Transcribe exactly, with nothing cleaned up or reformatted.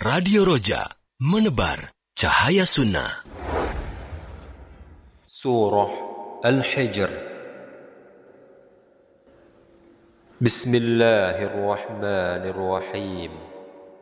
Radio Roja, menebar cahaya sunnah. Surah Al-Hijr. Bismillahirrahmanirrahim.